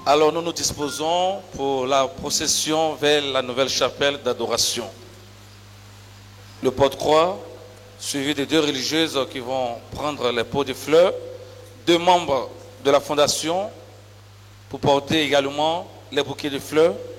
Alors nous nous disposons pour la procession vers la nouvelle chapelle d'adoration. Le porte-croix, suivi de 2 religieuses qui vont prendre les pots de fleurs, 2 membres de la fondation pour porter également les bouquets de fleurs,